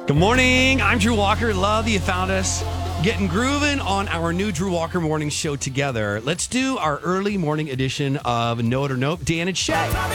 Good morning. I'm Drew Walker. Love that you found us. Getting grooving on our new Drew Walker morning show together. Let's do our early morning edition of Know It or Nope. Dan and Shay.